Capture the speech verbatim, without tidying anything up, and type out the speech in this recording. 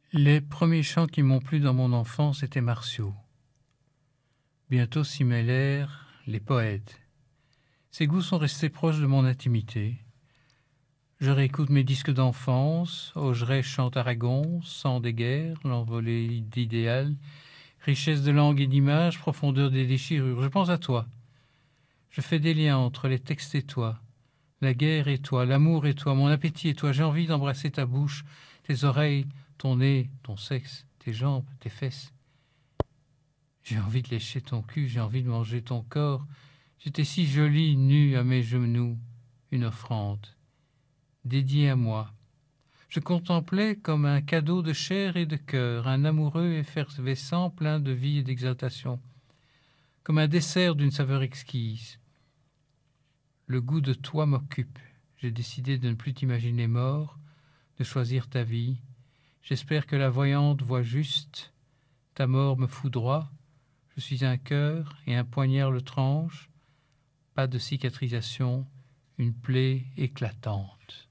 Les premiers chants qui m'ont plu dans mon enfance étaient martiaux. Bientôt s'y mêlèrent les poètes. Ces goûts sont restés proches de mon intimité. Je réécoute mes disques d'enfance, Augereau chante Aragon, sang des guerres, l'envolée d'idéal, richesse de langue et d'images, profondeur des déchirures. Je pense à toi. Je fais des liens entre les textes et toi, la guerre et toi, l'amour et toi, mon appétit et toi. J'ai envie d'embrasser ta bouche, tes oreilles, ton nez, ton sexe, tes jambes, tes fesses. J'ai envie de lécher ton cul, j'ai envie de manger ton corps. J'étais si jolie, nue à mes genoux, une offrande, dédiée à moi. Je contemplais comme un cadeau de chair et de cœur, un amoureux effervescent, plein de vie et d'exaltation, comme un dessert d'une saveur exquise. Le goût de toi m'occupe. J'ai décidé de ne plus t'imaginer mort, de choisir ta vie. J'espère que la voyante voit juste. Ta mort me foudroie. Je suis un cœur et un poignard le tranche. Pas de cicatrisation, une plaie éclatante.